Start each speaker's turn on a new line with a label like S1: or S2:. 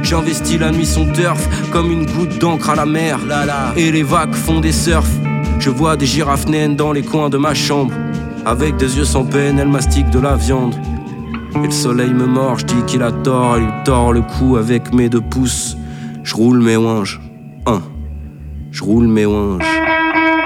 S1: J'investis la nuit son turf comme une goutte d'encre à la mer. Et les vagues font des surfs. Je vois des girafes naines dans les coins de ma chambre. Avec des yeux sans peine, elle mastique de la viande. Et le soleil me mord, je dis qu'il a tort. Et lui tord le cou avec mes 2 pouces. Je roule mes ouinges. Je roule mes ouinges.